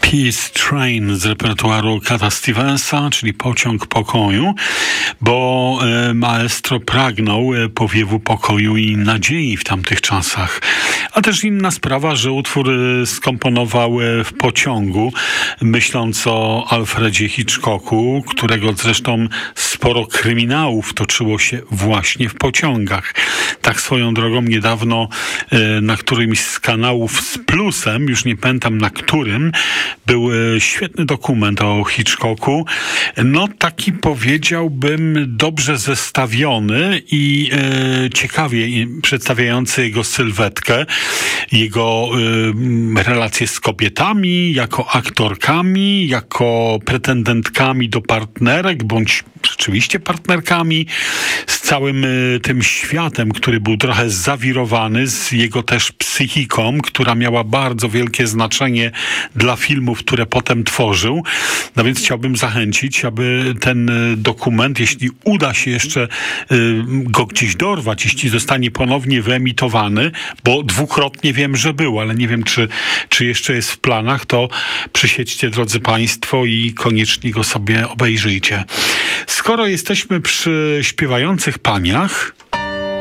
Peace Train z repertuaru Cata Stevensa, czyli Pociąg Pokoju, bo maestro pragnął powiewu pokoju i nadziei w tamtych czasach. A też inna sprawa, że utwór skomponował w pociągu, myśląc o Alfredzie Hitchcocku, którego zresztą sporo kryminałów toczyło się właśnie w pociągach. Tak swoją drogą niedawno na którymś z kanałów z plusem, już nie pamiętam na którym, był świetny dokument o Hitchcocku. No taki, powiedziałbym, dobrze zestawiony i ciekawie przedstawiający jego sylwetkę, jego relacje z kobietami, jako aktorkami, jako pretendentkami do partnerek, bądź rzeczywiście partnerkami, z całym tym światem, który był trochę zawirowany, z jego też psychiką, która miała bardzo wielkie znaczenie dla filmów, które potem tworzył. No więc chciałbym zachęcić, aby ten dokument, jeśli uda się jeszcze go gdzieś dorwać, jeśli zostanie ponownie wyemitowany, bo dwukrotnie wiem, że był, ale nie wiem, czy jeszcze jest w planach, to przysiedźcie, drodzy Państwo, i koniecznie go sobie obejrzyjcie. Skoro jesteśmy przy śpiewających paniach,